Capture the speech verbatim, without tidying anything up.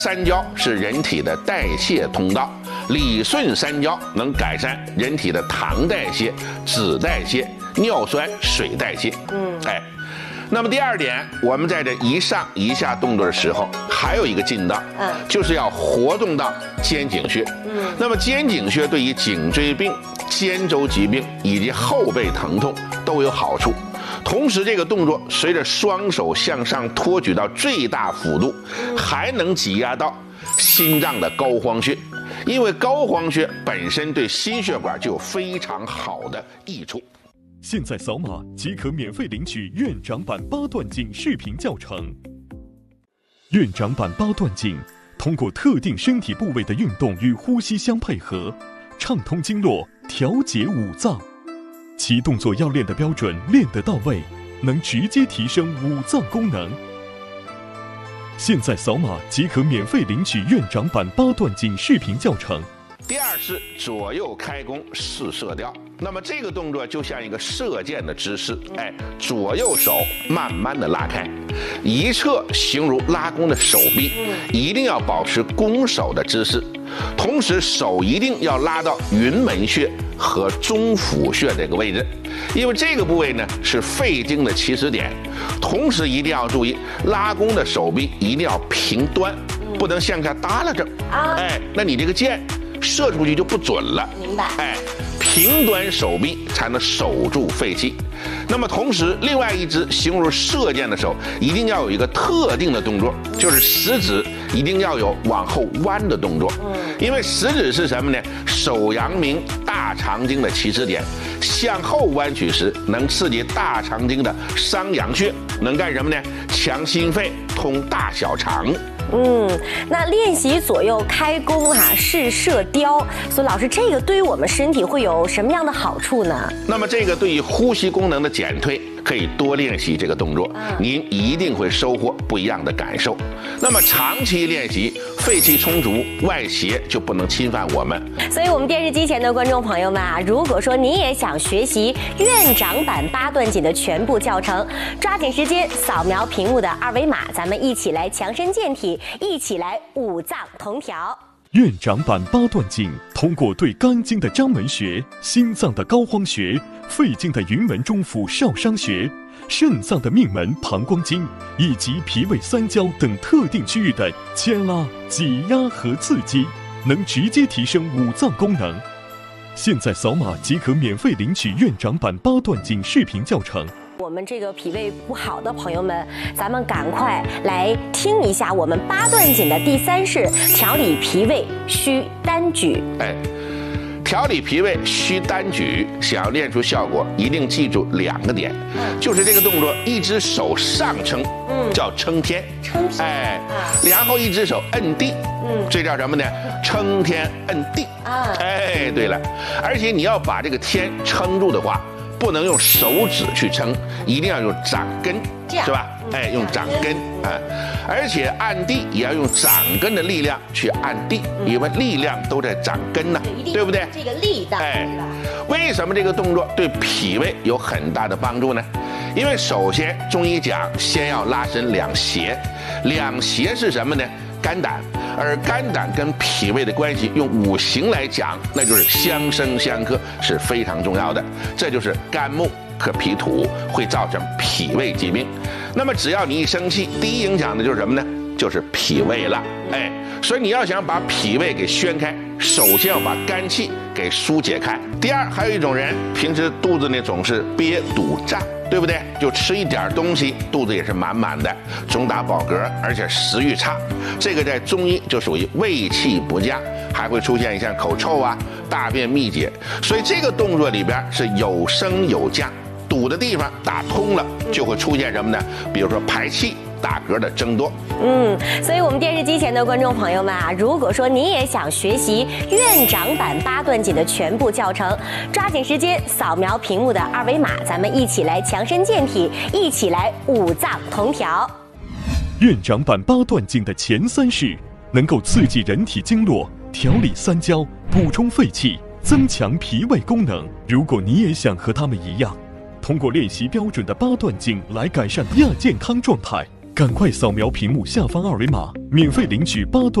三焦是人体的代谢通道，理顺三焦能改善人体的糖代谢、脂代谢、尿酸、水代谢。嗯，哎，那么第二点，我们在这一上一下动作的时候，还有一个劲道，嗯，就是要活动到肩颈穴。嗯，那么肩颈穴对于颈椎病、肩周疾病以及后背疼痛都有好处。同时，这个动作随着双手向上托举到最大幅度，还能挤压到心脏的膏肓穴，因为膏肓穴本身对心血管就有非常好的益处。 现在扫码即可免费领取院长版八段锦视频教程。院长版八段锦通过特定身体部位的运动与呼吸相配合，畅通经络，调节五脏。其动作要练得标准，练得到位，能直接提升五脏功能。现在扫码即可免费领取院长版八段锦视频教程。 第二是左右开弓试射雕，那么这个动作就像一个射箭的姿势，哎，左右手慢慢的拉开，一侧形如拉弓的手臂，一定要保持弓手的姿势，同时手一定要拉到云门穴和中府穴这个位置，因为这个部位呢是肺经的起始点，同时一定要注意拉弓的手臂一定要平端，不能向下耷拉着，哎，那你这个箭射出去就不准了。 明白。 哎，平端手臂才能守住肺气。那么同时，另外一只形如射箭的手，一定要有一个特定的动作，就是食指一定要有往后弯的动作。嗯，因为食指是什么呢？手阳明大肠经的起始点，向后弯曲时能刺激大肠经的商阳穴，能干什么呢？强心肺，通大小肠。 嗯，那练习左右开弓哈、啊，试射雕，所以老师，这个对于我们身体会有什么样的好处呢？ 那么这个对于呼吸功能的减退，可以多练习这个动作，嗯、您一定会收获不一样的感受。那么长期练习，肺气充足，外邪就不能侵犯我们。 所以，我们电视机前的观众朋友们啊，如果说您也想学习院长版八段锦的全部教程，抓紧时间扫描屏幕的二维码，咱们一起来强身健体，一起来五脏同调。 院长版八段锦通过对肝经的章门穴、心脏的膏肓穴、肺经的云门中府少商穴、肾脏的命门膀胱经以及脾胃三焦等特定区域的牵拉、挤压和刺激，能直接提升五脏功能。现在扫码即可免费领取院长版八段锦视频教程。 我们这个脾胃不好的朋友们，咱们赶快来听一下我们八段锦的第三式调理脾胃需单举。 哎，调理脾胃需单举，想要练出效果，一定记住两个点，嗯、就是这个动作，一只手上撑，嗯，叫撑天， 撑天， 哎，啊、然后一只手摁地，嗯，这叫什么呢？撑天摁地，啊，哎，对了，而且你要把这个天撑住的话，不能用手指去撑，一定要用掌根，是吧？哎，用掌根啊，而且按地也要用掌根的力量去按地，因为力量都在掌根呢，对不对？ 这个力道，哎， 为什么这个动作对脾胃有很大的帮助呢？因为首先中医讲，先要拉伸两胁，两胁是什么呢？肝胆，而肝胆跟脾胃的关系，用五行来讲，那就是相生相克，是非常重要的。这就是肝木克脾土，会造成脾胃疾病。那么只要你一生气，第一影响的就是什么呢？就是脾胃了。哎，所以你要想把脾胃给宣开，首先要把肝气给疏解开。第二，还有一种人平时肚子呢总是憋堵胀，对不对？就吃一点东西，肚子也是满满的，总打饱嗝，而且食欲差。这个在中医就属于胃气不佳，还会出现像口臭啊、大便秘结。所以这个动作里边是有升有降，堵的地方打通了，就会出现什么呢？比如说排气、打嗝的增多。 嗯，所以我们电视机前的观众朋友们啊，如果说你也想学习院长版八段锦的全部教程，抓紧时间扫描屏幕的二维码，咱们一起来强身健体，一起来五脏同调。 院长版八段锦的前三式能够刺激人体经络，调理三焦，补充肺气，增强脾胃功能。如果你也想和他们一样，通过练习标准的八段锦来改善亚健康状态， 赶快扫描屏幕下方二维码，免费领取八段。